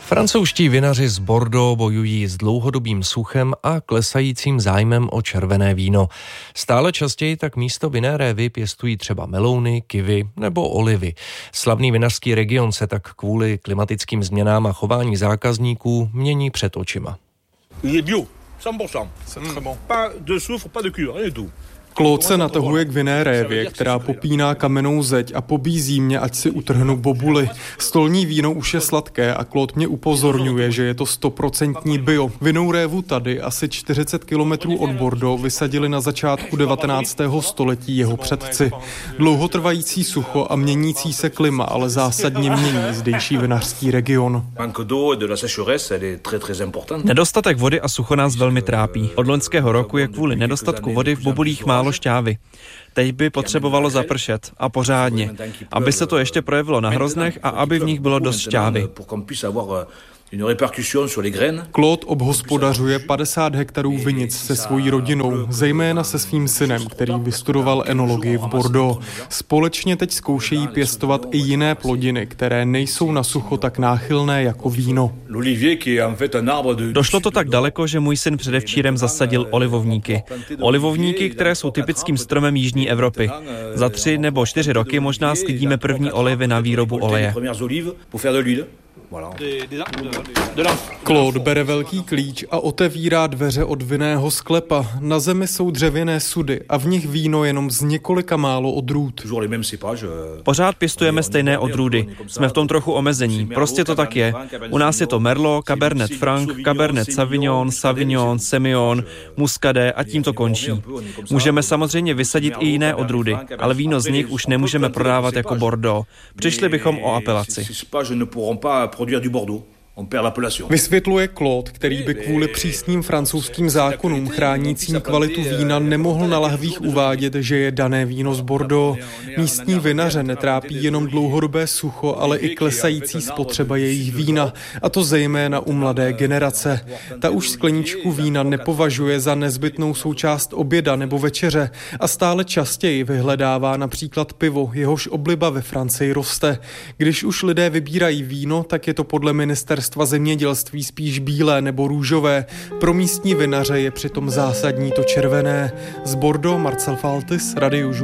Francouzští vinaři z Bordeaux bojují s dlouhodobým suchem a klesajícím zájmem o červené víno. Stále častěji tak místo vinné révy pěstují třeba melouny, kivy nebo olivy. Slavný vinařský region se tak kvůli klimatickým změnám a chování zákazníků mění před očima. Je bio, 100%. Pas de soufre, pas de cuivre, rien du tout. Claude se natahuje k vinné révě, která popíná kamennou zeď a pobízí mě, ať si utrhnu bobuli. Stolní víno už je sladké a Claude mě upozorňuje, že je to 100% bio. Vinnou révu tady, asi 40 kilometrů od Bordeaux, vysadili na začátku 19. století jeho předci. Dlouhotrvající sucho a měnící se klima ale zásadně mění zdejší vinařský region. Nedostatek vody a sucho nás velmi trápí. Od loňského roku je kvůli nedostatku vody v bobulích málo šťávy. Teď by potřebovalo zapršet a pořádně, aby se to ještě projevilo na hroznech a aby v nich bylo dost šťávy. Claude obhospodařuje 50 hektarů vinic se svojí rodinou, zejména se svým synem, který vystudoval enologii v Bordeaux. Společně teď zkoušejí pěstovat i jiné plodiny, které nejsou na sucho tak náchylné jako víno. Došlo to tak daleko, že můj syn předevčírem zasadil olivovníky. Olivovníky, které jsou typickým stromem jižní Evropy. Za 3 nebo 4 roky možná sklidíme první olivy na výrobu oleje. Claude bere velký klíč a otevírá dveře od vinného sklepa. Na zemi jsou dřevěné sudy a v nich víno jenom z několika málo odrůd. Pořád pěstujeme stejné odrůdy. Jsme v tom trochu omezení. Prostě to tak je. U nás je to Merlot, Cabernet Franc, Cabernet Sauvignon, Sauvignon, Semillon, Muscadet a tím to končí. Můžeme samozřejmě vysadit i jiné odrůdy, ale víno z nich už nemůžeme prodávat jako Bordeaux. Přišli bychom o apelaci. Vysvětluje Claude, který by kvůli přísným francouzským zákonům chránícím kvalitu vína nemohl na lahvích uvádět, že je dané víno z Bordeaux. Místní vinaře netrápí jenom dlouhodobé sucho, ale i klesající spotřeba jejich vína, a to zejména u mladé generace. Ta už skleničku vína nepovažuje za nezbytnou součást oběda nebo večeře a stále častěji vyhledává například pivo, jehož obliba ve Francii roste. Když už lidé vybírají víno, tak je to podle ministerstva zemědělství spíš bílé nebo růžové. Pro místní vinaře je přitom zásadní to červené. Z Bordeaux Marcel Faltis, Radio